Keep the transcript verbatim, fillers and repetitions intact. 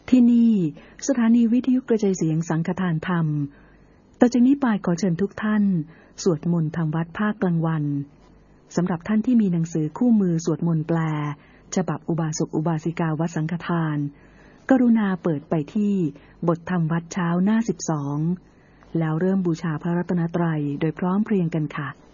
ที่นี่สถานีวิทยุกระจายเสียงสังฆทานธรรมต่อจากนี้ไปขอเชิญทุกท่านสวดมนต์ทำวัดภาคกลางวันสำหรับท่านที่มีหนังสือคู่มือสวดมนต์แปลฉบับอุบาสกอุบาสิกาวัดสังฆทานกรุณาเปิดไปที่บทธรรมวัดเช้าหน้าสิบสองแล้วเริ่มบูชาพระรัตนตรัยโดยพร้อมเพรียงกันค่ะ